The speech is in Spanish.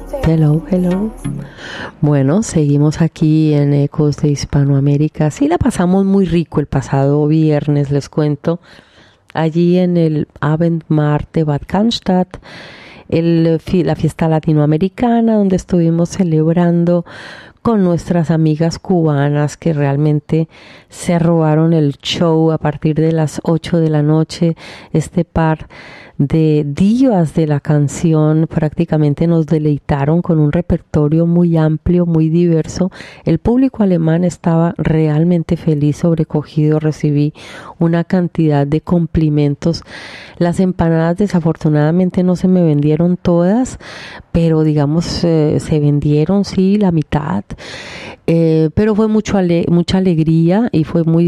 Hello, hello. Bueno, seguimos aquí en Ecos de Hispanoamérica. Sí, la pasamos muy rico el pasado viernes, les cuento, allí en el Abendmatt de Bad Cannstatt, la fiesta latinoamericana, donde estuvimos celebrando con nuestras amigas cubanas que realmente se robaron el show a partir de las 8 de la noche. Este par de divas de la canción prácticamente nos deleitaron con un repertorio muy amplio, muy diverso. El público alemán estaba realmente feliz, sobrecogido. Recibí una cantidad de complimentos. Las empanadas desafortunadamente no se me vendieron todas, pero digamos se vendieron, sí, la mitad. Pero fue mucha alegría y fue muy